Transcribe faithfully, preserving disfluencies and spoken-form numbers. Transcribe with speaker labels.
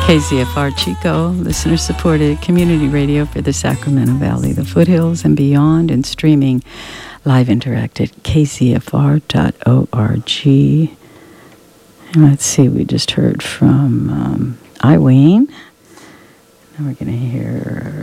Speaker 1: K Z F R Chico, listener-supported community radio for the Sacramento Valley, the foothills, and beyond, and streaming live interact at k z f r dot org. And let's see, we just heard from um, Iween. Now we're going to hear